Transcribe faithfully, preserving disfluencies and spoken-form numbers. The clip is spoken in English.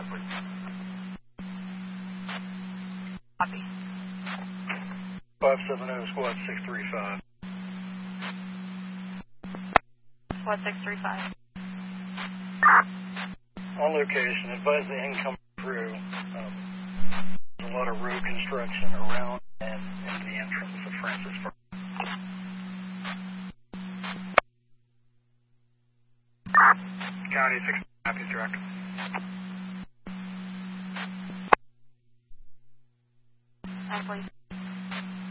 five, please. Copy. five seven zero, squad six three five. Squad six three five. On location, advise the incoming crew. Um, there's a lot of road construction around and in the entrance of Francis Farm. County six, happy direct. And please.